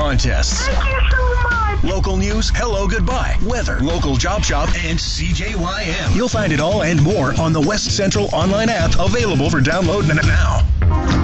contests. Thank you so much. Local news, hello, goodbye, weather, local job shop, and CJYM. You'll find it all and more on the West Central online app, available for download now.